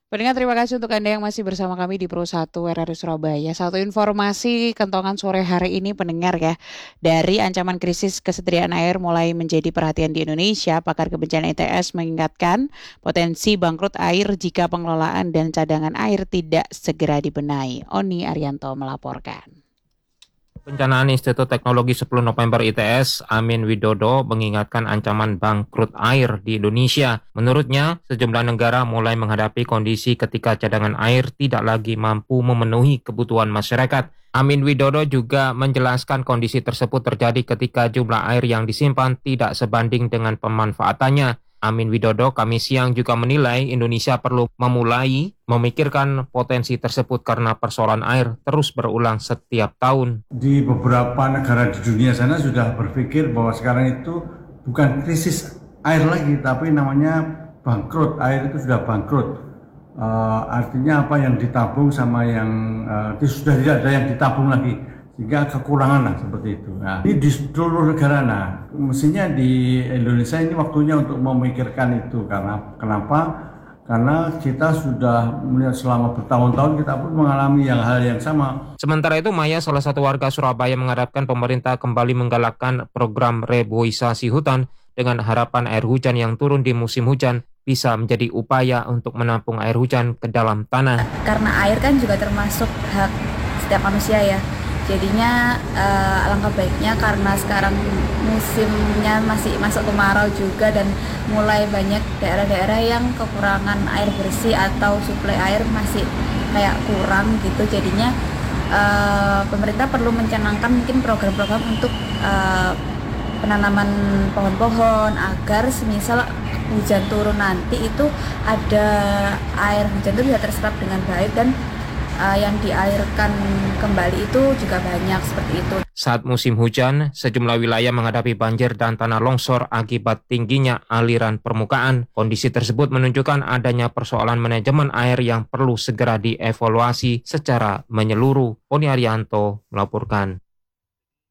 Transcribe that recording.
Pendengar, terima kasih untuk Anda yang masih bersama kami di Pro 1 RRI Surabaya. Satu informasi kentongan sore hari ini pendengar ya. Dari ancaman krisis kesediaan air mulai menjadi perhatian di Indonesia, pakar kebencanaan ITS mengingatkan potensi bangkrut air jika pengelolaan dan cadangan air tidak segera dibenahi. Oni Arianto melaporkan. Perencanaan Institut Teknologi 10 November ITS, Amin Widodo, mengingatkan ancaman bangkrut air di Indonesia. Menurutnya, sejumlah negara mulai menghadapi kondisi ketika cadangan air tidak lagi mampu memenuhi kebutuhan masyarakat. Amin Widodo juga menjelaskan kondisi tersebut terjadi ketika jumlah air yang disimpan tidak sebanding dengan pemanfaatannya. Amin Widodo Kamis siang juga menilai Indonesia perlu memulai memikirkan potensi tersebut karena persoalan air terus berulang setiap tahun. Di beberapa negara di dunia sana sudah berpikir bahwa sekarang itu bukan krisis air lagi, tapi namanya bangkrut. Air itu sudah bangkrut. Artinya apa yang ditabung sama yang sudah tidak ada yang ditabung lagi. Sehingga kekurangan lah seperti itu. Nah, ini di seluruh negara. Nah, mestinya di Indonesia ini waktunya untuk memikirkan itu. Kenapa? Karena kita sudah melihat selama bertahun-tahun kita pun mengalami hal yang sama. Sementara itu, Maya, salah satu warga Surabaya, mengharapkan pemerintah kembali menggalakkan program reboisasi hutan dengan harapan air hujan yang turun di musim hujan bisa menjadi upaya untuk menampung air hujan ke dalam tanah. Karena air kan juga termasuk hak setiap manusia ya. Jadinya alangkah baiknya karena sekarang musimnya masih masuk kemarau juga dan mulai banyak daerah-daerah yang kekurangan air bersih atau suplai air masih kayak kurang gitu. Jadinya pemerintah perlu mencanangkan mungkin program-program untuk penanaman pohon-pohon agar semisal hujan turun nanti itu ada air hujan itu bisa terserap dengan baik dan yang diairkan kembali itu juga banyak seperti itu. Saat musim hujan, sejumlah wilayah menghadapi banjir dan tanah longsor akibat tingginya aliran permukaan. Kondisi tersebut menunjukkan adanya persoalan manajemen air yang perlu segera dievaluasi secara menyeluruh. Oni Arianto melaporkan.